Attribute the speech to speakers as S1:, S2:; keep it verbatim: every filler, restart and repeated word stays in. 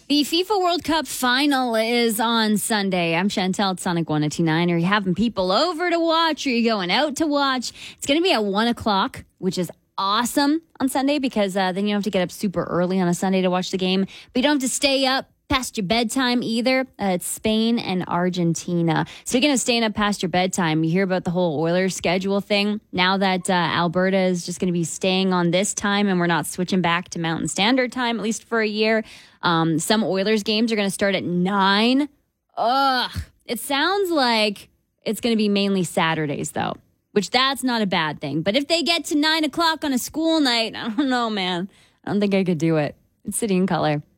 S1: The FIFA World Cup final is on Sunday. I'm Chantel at Sonic one ninety-nine. Are you having people over to watch? Or are you going out to watch? It's going to be at one o'clock, which is awesome on Sunday because uh, then you don't have to get up super early on a Sunday to watch the game. But you don't have to stay up past your bedtime either. Uh, it's Spain and Argentina. Speaking of staying up past your bedtime, you hear about the whole Oilers schedule thing. Now that uh, Alberta is just going to be staying on this time and we're not switching back to Mountain Standard Time, at least for a year. Um, some Oilers games are going to start at nine. Ugh. It sounds like it's going to be mainly Saturdays, though, which that's not a bad thing. But if they get to nine o'clock on a school night, I don't know, man. I don't think I could do it. It's City and Color.